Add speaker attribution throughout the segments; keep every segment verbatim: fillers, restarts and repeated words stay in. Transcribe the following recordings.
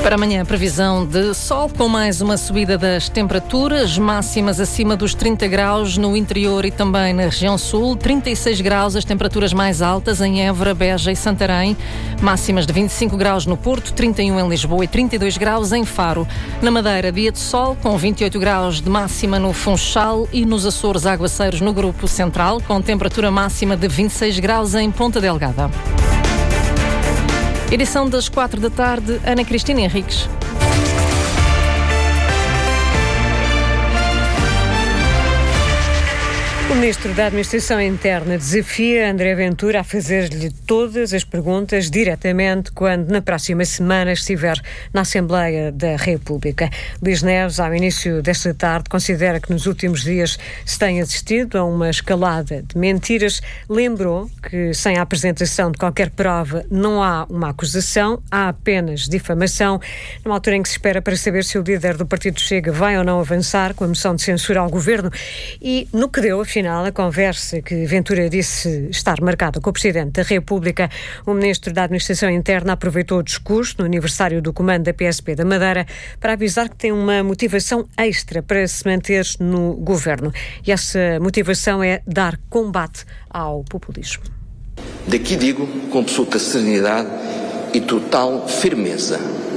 Speaker 1: Para amanhã, previsão de sol com mais uma subida das temperaturas, máximas acima dos trinta graus no interior e também na região sul, trinta e seis graus as temperaturas mais altas em Évora, Beja e Santarém, máximas de vinte e cinco graus no Porto, trinta e um em Lisboa e trinta e dois graus em Faro. Na Madeira, dia de sol com vinte e oito graus de máxima no Funchal e nos Açores, aguaceiros no Grupo Central, com temperatura máxima de vinte e seis graus em Ponta Delgada. Edição das quatro da tarde, Ana Cristina Henriques.
Speaker 2: O Ministro da Administração Interna desafia André Ventura a fazer-lhe todas as perguntas diretamente quando na próxima semana estiver na Assembleia da República. Luís Neves, ao início desta tarde, considera que nos últimos dias se tem assistido a uma escalada de mentiras. Lembrou que sem a apresentação de qualquer prova não há uma acusação, há apenas difamação, numa altura em que se espera para saber se o líder do Partido Chega vai ou não avançar com a moção de censura ao governo e no que deu, afinal, a conversa que Ventura disse estar marcada com o Presidente da República, o Ministro da Administração Interna aproveitou o discurso no aniversário do comando da P S P da Madeira para avisar que tem uma motivação extra para se manter no governo. E essa motivação é dar combate ao populismo.
Speaker 3: Daqui digo com absoluta serenidade e total firmeza: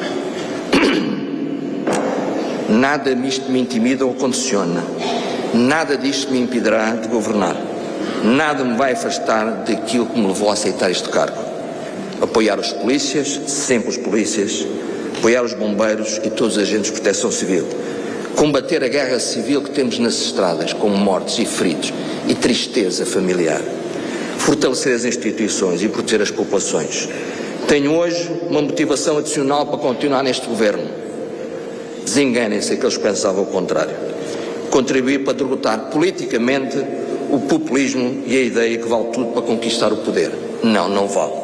Speaker 3: nada me intimida ou condiciona. Nada disto me impedirá de governar. Nada me vai afastar daquilo que me levou a aceitar este cargo. Apoiar os polícias, sempre os polícias, apoiar os bombeiros e todos os agentes de proteção civil. Combater a guerra civil que temos nas estradas, com mortes e feridos e tristeza familiar. Fortalecer as instituições e proteger as populações. Tenho hoje uma motivação adicional para continuar neste governo. Desenganem-se aqueles que pensavam o contrário. Contribuir para derrotar politicamente o populismo e a ideia que vale tudo para conquistar o poder. Não, não vale.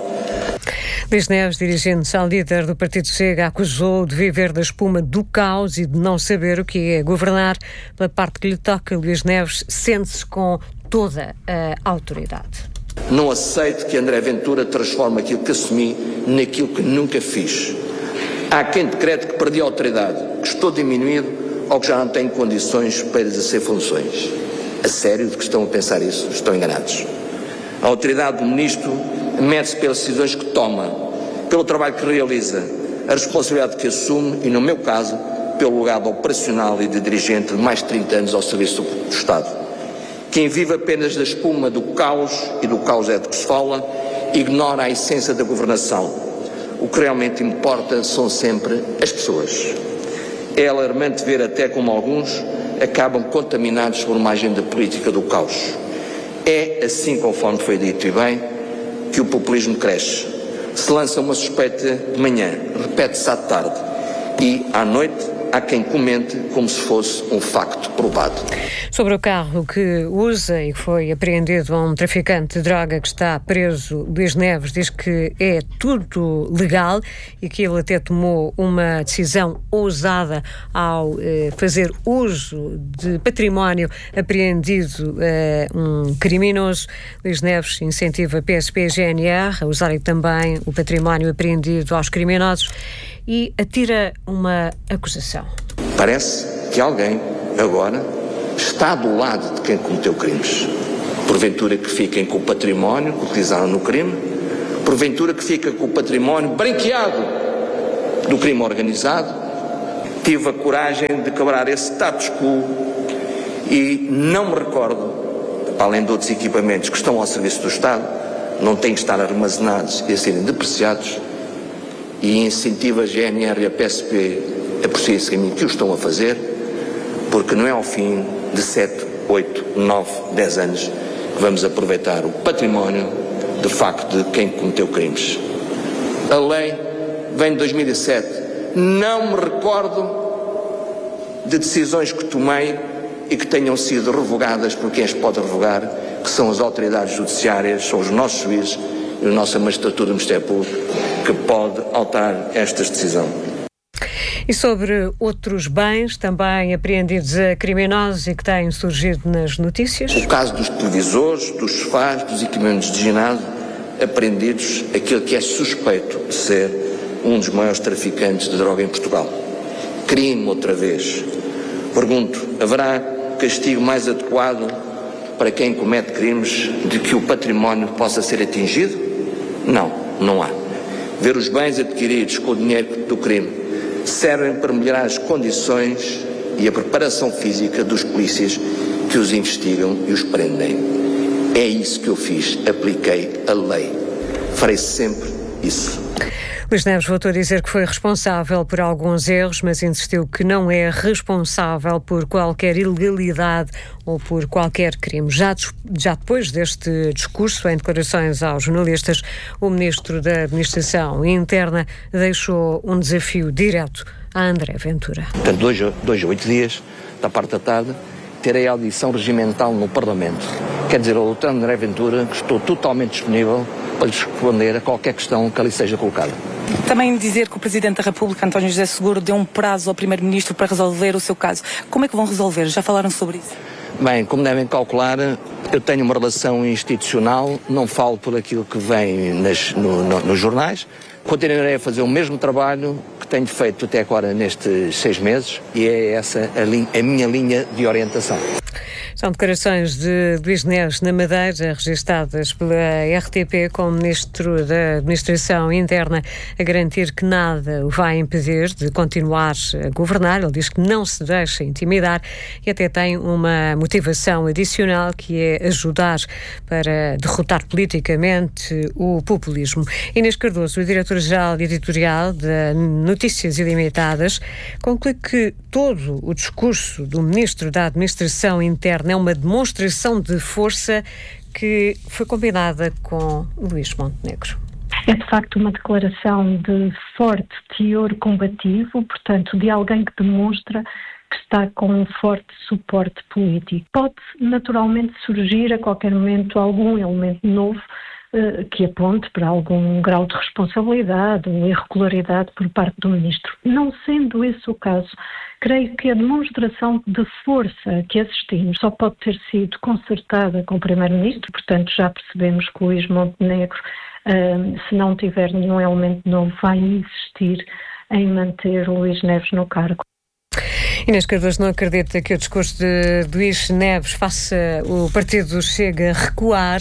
Speaker 2: Luís Neves, dirigindo-se ao líder do Partido Chega, acusou de viver da espuma do caos e de não saber o que é governar. Pela parte que lhe toca, Luís Neves sente-se com toda a autoridade.
Speaker 3: Não aceito que André Ventura transforme aquilo que assumi naquilo que nunca fiz. Há quem decrete que perdi a autoridade, que estou diminuído ou que já não tenho condições para exercer funções. A sério de que estão a pensar isso? Estão enganados. A autoridade do Ministro mede-se pelas decisões que toma, pelo trabalho que realiza, a responsabilidade que assume e, no meu caso, pelo legado operacional e de dirigente de mais de trinta anos ao serviço do Estado. Quem vive apenas da espuma do caos, e do caos é de que se fala, ignora a essência da governação. O que realmente importa são sempre as pessoas. É alarmante ver até como alguns acabam contaminados por uma agenda política do caos. É assim, conforme foi dito e bem, que o populismo cresce. Se lança uma suspeita de manhã, repete-se à tarde e, à noite, há quem comente como se fosse um facto provado.
Speaker 2: Sobre o carro que usa e que foi apreendido a um traficante de droga que está preso, Luís Neves diz que é tudo legal e que ele até tomou uma decisão ousada ao eh, fazer uso de património apreendido a eh, um criminoso. Luís Neves incentiva a P S P e G N R a usarem também o património apreendido aos criminosos e atira uma acusação.
Speaker 3: Parece que alguém agora está do lado de quem cometeu crimes. Porventura que fiquem com o património que utilizaram no crime, porventura que fica com o património branqueado do crime organizado. Tive a coragem de quebrar esse status quo e não me recordo, além de outros equipamentos que estão ao serviço do Estado, não têm que estar armazenados e a serem depreciados, e incentiva a G N R e a P S P a prosseguir esse caminho que o estão a fazer, porque não é ao fim de sete, oito, nove, dez anos que vamos aproveitar o património, de facto, de quem cometeu crimes. A lei vem de dois mil e sete. Não me recordo de decisões que tomei e que tenham sido revogadas por quem as pode revogar, que são as autoridades judiciárias, são os nossos juízes e a nossa magistratura do Ministério Público, que pode alterar estas decisões.
Speaker 2: E sobre outros bens também apreendidos a criminosos e que têm surgido nas notícias?
Speaker 3: O caso dos televisores, dos sofás, dos equipamentos de ginásio apreendidos, aquele que é suspeito de ser um dos maiores traficantes de droga em Portugal. Crime outra vez. Pergunto, haverá castigo mais adequado para quem comete crimes de que o património possa ser atingido? Não, não há. Ver os bens adquiridos com o dinheiro do crime servem para melhorar as condições e a preparação física dos polícias que os investigam e os prendem. É isso que eu fiz, apliquei a lei. Farei sempre isso.
Speaker 2: Luís Neves voltou a dizer que foi responsável por alguns erros, mas insistiu que não é responsável por qualquer ilegalidade ou por qualquer crime. Já, já depois deste discurso, em declarações aos jornalistas, o Ministro da Administração Interna deixou um desafio direto a André Ventura.
Speaker 3: Portanto, dois, dois a oito dias, da parte da tarde, terei audição regimental no Parlamento. Quer dizer, ao doutor André Ventura, que estou totalmente disponível para lhe responder a qualquer questão que ali seja colocada.
Speaker 4: Também dizer que o Presidente da República, António José Seguro, deu um prazo ao Primeiro-Ministro para resolver o seu caso. Como é que vão resolver? Já falaram sobre isso?
Speaker 3: Bem, como devem calcular, eu tenho uma relação institucional, não falo por aquilo que vem nas, no, no, nos jornais. Continuarei a fazer o mesmo trabalho que tenho feito até agora nestes seis meses e é essa a, linha, a minha linha de orientação.
Speaker 2: São declarações de Luís Neves na Madeira, registadas pela R T P com o Ministro da Administração Interna a garantir que nada o vai impedir de continuar a governar. Ele diz que não se deixa intimidar e até tem uma motivação adicional, que é ajudar para derrotar politicamente o populismo. Inês Cardoso, diretora-geral editorial da Notícias Ilimitadas, conclui que todo o discurso do Ministro da Administração Interna é uma demonstração de força que foi combinada com Luís Montenegro.
Speaker 5: É de facto uma declaração de forte teor combativo, portanto, de alguém que demonstra que está com um forte suporte político. Pode naturalmente surgir a qualquer momento algum elemento novo eh, que aponte para algum grau de responsabilidade ou irregularidade por parte do Ministro. Não sendo esse o caso, creio que a demonstração de força que assistimos só pode ter sido concertada com o Primeiro-Ministro, portanto já percebemos que o Luís Montenegro, uh, se não tiver nenhum elemento novo, vai insistir em manter o Luís Neves no cargo.
Speaker 2: Inês Cardoso não acredita que o discurso de Luís Neves faça o partido Chega recuar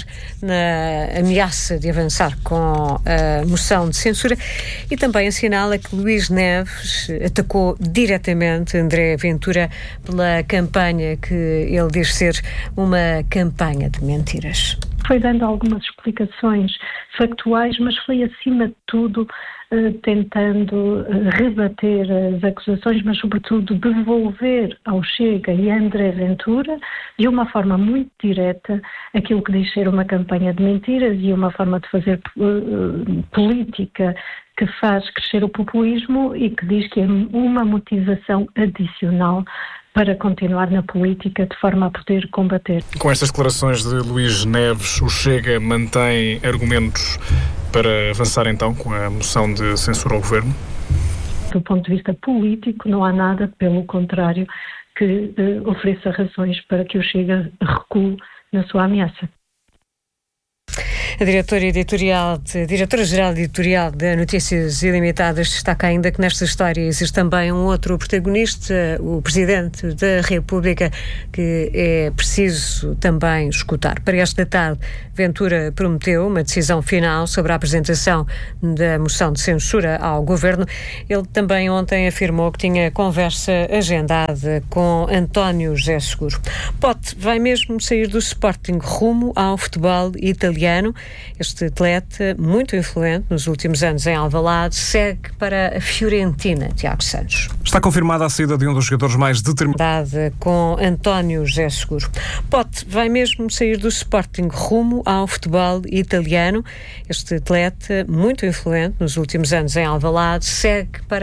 Speaker 2: na ameaça de avançar com a moção de censura e também assinala que Luís Neves atacou diretamente André Ventura pela campanha que ele diz ser uma campanha de mentiras.
Speaker 5: Foi dando algumas explicações factuais, mas foi acima de tudo Uh, tentando uh, rebater as acusações, mas sobretudo devolver ao Chega e a André Ventura, de uma forma muito direta, aquilo que diz ser uma campanha de mentiras e uma forma de fazer uh, política que faz crescer o populismo e que diz que é uma motivação adicional para continuar na política de forma a poder combater.
Speaker 6: Com estas declarações de Luís Neves, o Chega mantém argumentos para avançar então com a moção de censura ao Governo?
Speaker 5: Do ponto de vista político, não há nada, pelo contrário, que eh, ofereça razões para que o Chega recue na sua ameaça.
Speaker 2: A diretora editorial, de, diretora-geral editorial da Notícias Ilimitadas destaca ainda que nesta história existe também um outro protagonista, o Presidente da República, que é preciso também escutar. Para esta tarde, Ventura prometeu uma decisão final sobre a apresentação da moção de censura ao Governo. Ele também ontem afirmou que tinha conversa agendada com António José Seguro. Pote vai mesmo sair do Sporting rumo ao futebol italiano. Este atleta, muito influente nos últimos anos em Alvalade, segue para a Fiorentina, Tiago Santos.
Speaker 6: Está confirmada a saída de um dos jogadores mais determinados.
Speaker 2: Com António José Seguro. Pote vai mesmo sair do Sporting rumo ao futebol italiano. Este atleta, muito influente nos últimos anos em Alvalade, segue para